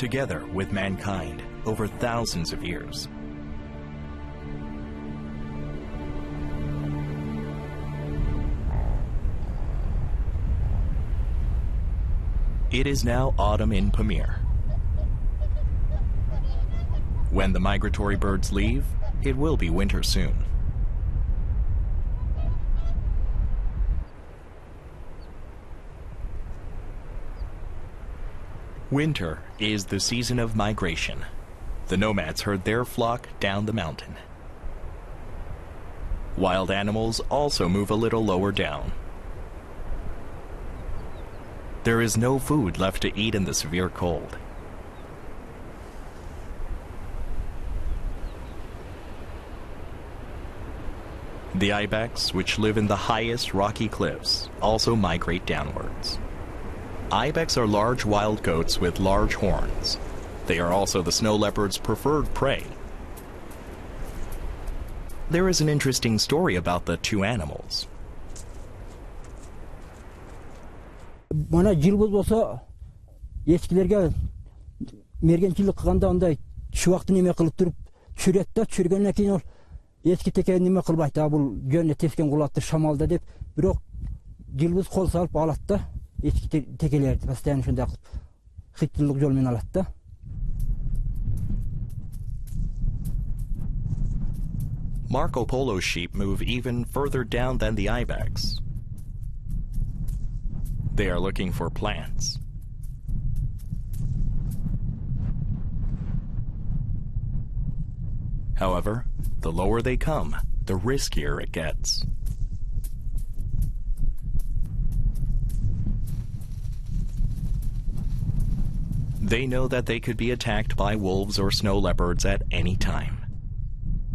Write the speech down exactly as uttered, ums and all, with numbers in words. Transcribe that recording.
together with mankind over thousands of years. It is now autumn in Pamir. When the migratory birds leave, it will be winter soon. Winter is the season of migration. The nomads herd their flock down the mountain. Wild animals also move a little lower down. There is no food left to eat in the severe cold. The ibex, which live in the highest rocky cliffs, also migrate downwards. Ibex are large wild goats with large horns. They are also the snow leopard's preferred prey. There is an interesting story about the two animals. Mana жылбыз болса, ешкілерге мергенчілік қылғанда ондай шуақты неме қылып тұрып, түсіреді да, түсіргеннен кейін ол ескі текені неме қылып айтты, бұл жөніне тескен құлатты шамалда деп, бірақ жылбыз қол салып алады да, ескі текелерді, постоянно шында хиттілік жолмен алады да. Marco Polo sheep move even further down than the ibex. They are looking for plants. However, the lower they come, the riskier it gets. They know that they could be attacked by wolves or snow leopards at any time.